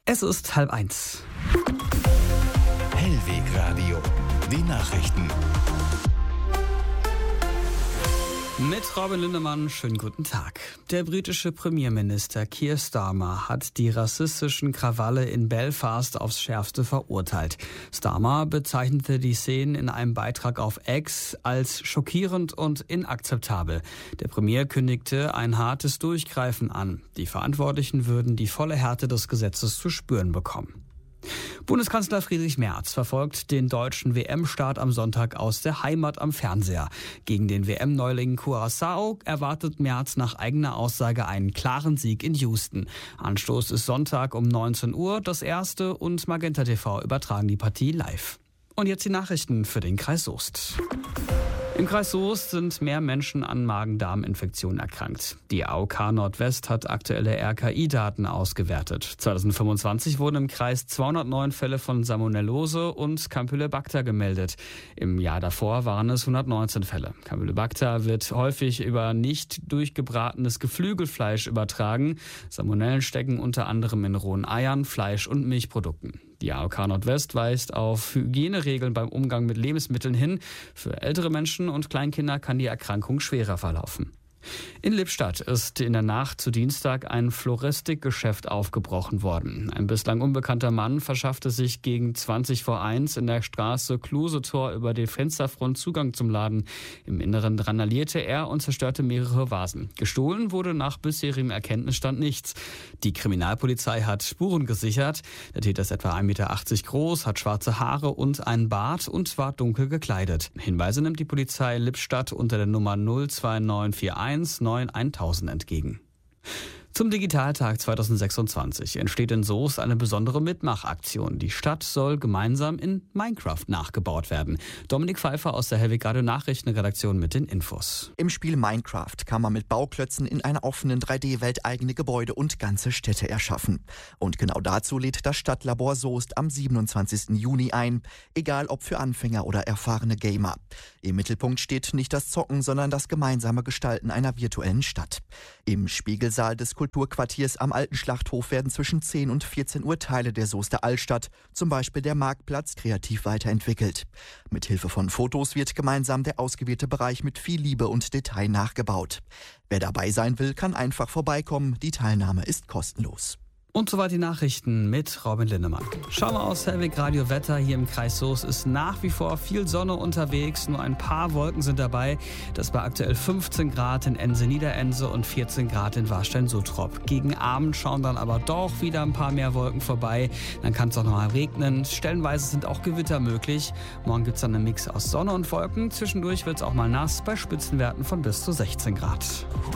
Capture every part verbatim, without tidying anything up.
Es ist halb eins. Hellwegradio, die Nachrichten. Mit Robin Lindemann, schönen guten Tag. Der britische Premierminister Keir Starmer hat die rassistischen Krawalle in Belfast aufs Schärfste verurteilt. Starmer bezeichnete die Szenen in einem Beitrag auf X als schockierend und inakzeptabel. Der Premier kündigte ein hartes Durchgreifen an. Die Verantwortlichen würden die volle Härte des Gesetzes zu spüren bekommen. Bundeskanzler Friedrich Merz verfolgt den deutschen W M-Start am Sonntag aus der Heimat am Fernseher. Gegen den W M-Neuling Curaçao erwartet Merz nach eigener Aussage einen klaren Sieg in Houston. Anstoß ist Sonntag um neunzehn Uhr. Das erste und Magenta T V übertragen die Partie live. Und jetzt die Nachrichten für den Kreis Soest. Im Kreis Soest sind mehr Menschen an Magen-Darm-Infektionen erkrankt. Die A O K Nordwest hat aktuelle R K I-Daten ausgewertet. zweitausendfünfundzwanzig wurden im Kreis zweihundertneun Fälle von Salmonellose und Campylobacter gemeldet. Im Jahr davor waren es hundertneunzehn Fälle. Campylobacter wird häufig über nicht durchgebratenes Geflügelfleisch übertragen. Salmonellen stecken unter anderem in rohen Eiern, Fleisch und Milchprodukten. Die A O K Nordwest weist auf Hygieneregeln beim Umgang mit Lebensmitteln hin. Für ältere Menschen und Kleinkinder kann die Erkrankung schwerer verlaufen. In Lippstadt ist in der Nacht zu Dienstag ein Floristikgeschäft aufgebrochen worden. Ein bislang unbekannter Mann verschaffte sich gegen zwanzig vor eins in der Straße Klusetor über die Fensterfront Zugang zum Laden. Im Inneren randalierte er und zerstörte mehrere Vasen. Gestohlen wurde nach bisherigem Erkenntnisstand nichts. Die Kriminalpolizei hat Spuren gesichert. Der Täter ist etwa ein Meter achtzig groß, hat schwarze Haare und einen Bart und war dunkel gekleidet. Hinweise nimmt die Polizei Lippstadt unter der Nummer null zwei neun vier eins neun tausend entgegen. Zum Digitaltag zweitausendsechsundzwanzig entsteht in Soest eine besondere Mitmachaktion. Die Stadt soll gemeinsam in Minecraft nachgebaut werden. Dominik Pfeiffer aus der Hellwegradio Nachrichtenredaktion mit den Infos. Im Spiel Minecraft kann man mit Bauklötzen in einer offenen drei D Welt eigene Gebäude und ganze Städte erschaffen. Und genau dazu lädt das Stadtlabor Soest am siebenundzwanzigsten Juni ein. Egal ob für Anfänger oder erfahrene Gamer. Im Mittelpunkt steht nicht das Zocken, sondern das gemeinsame Gestalten einer virtuellen Stadt. Im Spiegelsaal des Kulturquartiers am Alten Schlachthof werden zwischen zehn und vierzehn Uhr Teile der Soester Altstadt, zum Beispiel der Marktplatz, kreativ weiterentwickelt. Mit Hilfe von Fotos wird gemeinsam der ausgewählte Bereich mit viel Liebe und Detail nachgebaut. Wer dabei sein will, kann einfach vorbeikommen. Die Teilnahme ist kostenlos. Und soweit die Nachrichten mit Robin Lindemann. Schauen wir aus Hellwegradio Wetter. Hier im Kreis Soest ist nach wie vor viel Sonne unterwegs. Nur ein paar Wolken sind dabei. Das war aktuell fünfzehn Grad in Ense-Niederense und vierzehn Grad in Warstein-Sottrop. Gegen Abend schauen dann aber doch wieder ein paar mehr Wolken vorbei. Dann kann es auch noch mal regnen. Stellenweise sind auch Gewitter möglich. Morgen gibt es dann einen Mix aus Sonne und Wolken. Zwischendurch wird es auch mal nass bei Spitzenwerten von bis zu sechzehn Grad.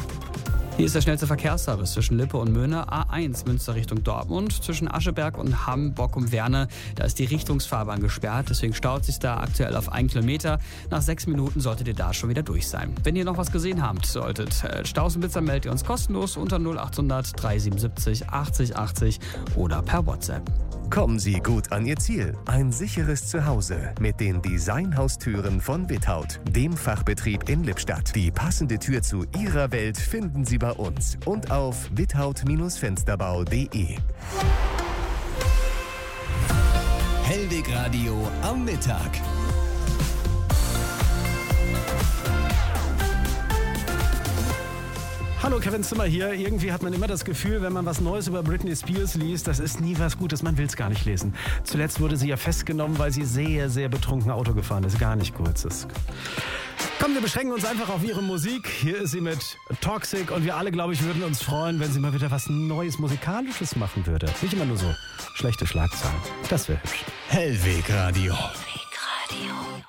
Hier ist der schnellste Verkehrsservice zwischen Lippe und Möhne. A eins Münster Richtung Dortmund. Zwischen Ascheberg und Hamm, Bock und Werne. Da ist die Richtungsfahrbahn gesperrt. Deswegen staut sich da aktuell auf einen Kilometer. Nach sechs Minuten solltet ihr da schon wieder durch sein. Wenn ihr noch was gesehen habt, solltet äh, Stausenblitzer, meldet ihr uns kostenlos unter null achthundert dreihundertsiebenundsiebzig achtzig achtzig oder per WhatsApp. Kommen Sie gut an Ihr Ziel. Ein sicheres Zuhause mit den Designhaustüren von Without, dem Fachbetrieb in Lippstadt. Die passende Tür zu Ihrer Welt finden Sie bei uns und auf without Fensterbau punkt de. Hellwegradio am Mittag. Hallo, Kevin Zimmer hier. Irgendwie hat man immer das Gefühl, wenn man was Neues über Britney Spears liest, das ist nie was Gutes, man will es gar nicht lesen. Zuletzt wurde sie ja festgenommen, weil sie sehr, sehr betrunken Auto gefahren ist. Gar nicht gut. Das Komm, wir beschränken uns einfach auf ihre Musik. Hier ist sie mit Toxic und wir alle, glaube ich, würden uns freuen, wenn sie mal wieder was Neues Musikalisches machen würde. Nicht immer nur so schlechte Schlagzeilen. Das wäre hübsch. Hellwegradio. Hellwegradio.